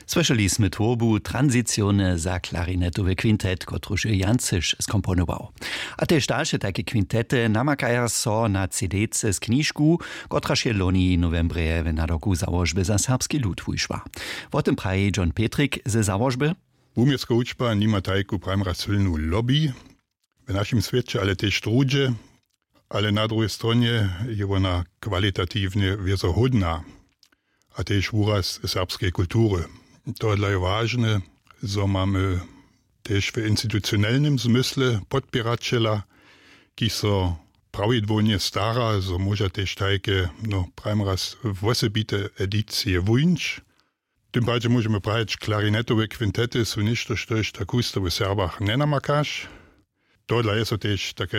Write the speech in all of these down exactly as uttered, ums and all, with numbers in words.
Słyszeliśmy tworbu Tranzicjone za klarinetowy kwintet, kotruż Jancysz skomponował. A też dalsze takie kwintety namakają so na C D-ce z kniżku, która się loni novembre w naroku założby za serbski lud wyszła. O tym praje John Petrik ze założby. Umiecka uczba nima tajku prajmra silną lobby w naszym świecie, ale też trudzie, ale na drugiej stronie jest ona kwalitatywnie wiesochodna, a też uraz serbskiej kultury. To jest dla ważne, że mamy też w instytucjonalnym zmysle podpieracela, ki so prawidłownie stara, że może też takie, no, prajmraz osobite edycje wunsch. Tym bardziej możemy powiedzieć, klarinetowe kwintety są niż to, co jest akusto w Serbach nie namakasz. To dla jest też taka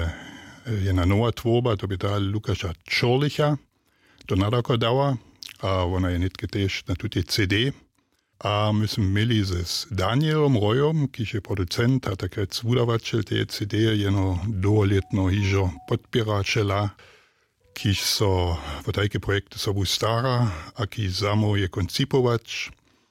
jedna nowa tworba, to by ta Lukasza Czorlicha, to nadako dała, a ona je nitke też na tuti C D. A myśmy mieli z Danielom Rojom, ki je producent, a taka wudawaciel te C D, jeno doletno hižo podpiračela, ki so v takie projekty sobu stara, a ki samo je koncipować,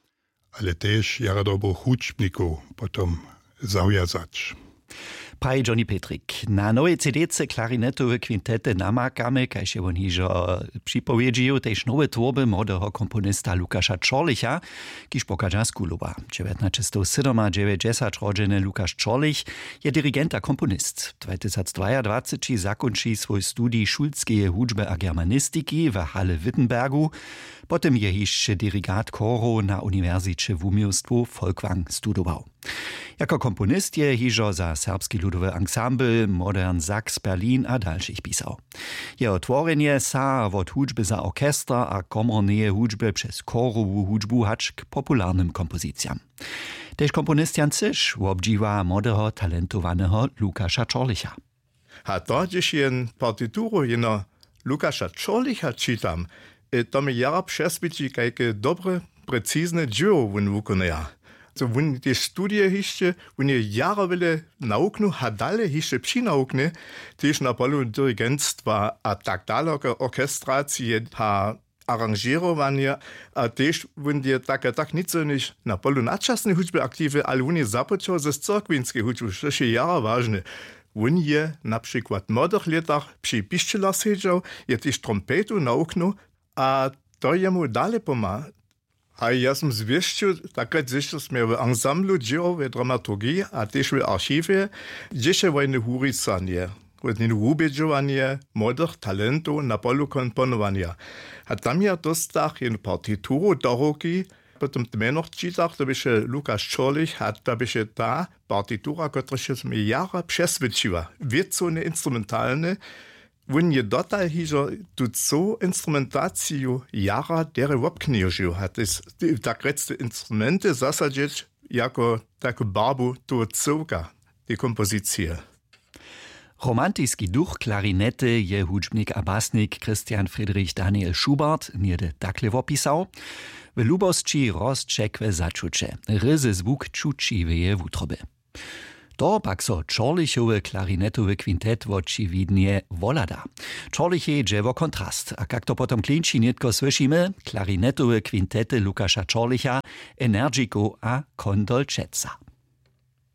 ale też jara dobro hučbników potom zaujazać. Praje Johnny Petrik. Na nowej C D-ce klarinetowe kwintety namakamy, kaj się on hižo připowiedził, też nowe tworby młodego komponista Lukasza Czorlicha, kiż pokaża z Kulowa. dziewiętnaście dziewięćdziesiąt rodzeny Lukasz Czorlich je dirigent a komponist. dwa tysiące dwadzieścia zakończy swój studij szulskiej hudźby a germanistiki w Halle Wittenbergu, potem je jeszcze dirigat choru na Uniwersytecie w umiejstwu Folkwang studował. Jako komponist je hižo za serbski ludowy ensemble Modern Sachs Berlin a dalszych pisał. Jeho tworzenie sa od hudźby za orkestra a komorneje hudźby przez chorową hudźbu hacz k popularnym kompozycjam. Też komponist Jancysz obdziwa młodego, talentowanego Lukasza Czorlicha. A to, gdzieś jen partyturu jeno Lukasza Czorlicha czytam, to mi jara przesbyci kajke dobre, precizne dzieło wun wukoneja. So, wenn die Studie hišće, wenn je jara vele nauknu, a dalje hišće přinaukne, tež na polu dirigentstva, a tak dalje orkestracije, a aranžировanje, a tež, wenn je tako tak nico niž na polu nadčasne hudžbe aktive, ali wenn je započal ze crkvinske hudžbe, što je jara važne. Wenn je na przykład v mladých letach při piščela sedžal, je tež trompetu nauknu, a to je mu dalje pomáha. A ja som zviešťil, takrat zviešťil sme v ansamblu džio, v dramaturgii, a tež v archíve, gdzieś vojne huricanie, vojne ubedžovanie młodých talentov na polu komponovania. A tam ja dostach jen partituru do ruky, potom tmenoch čítach, to byše Lukáš Čorlich, a to byše ta partitura, ktorá sa mi jara přesvedčiva. Viedzone instrumentálne, wenn je dotal hižo tu co instrumentaciju jara dere wopkniožiu, hat es tak recte instrumente zasadzieć jako taką barbu tu coga, die kompozycje. Romantiski duch klarinety je hudźbnik a basnik Christian Friedrich Daniel Schubert niede takle wopisał. W lubosci rozczekwe zaczucie, ryzy zwuk czučiveje wutroby. To pak so Czorlichowy klarinetowy kwintet očividnie volada. Czorliche dziewo kontrast, a jak to potom klinči nitko słyšimy, klarinetowe kwintety Lukasza Czorlicha energiko a kondolčeca.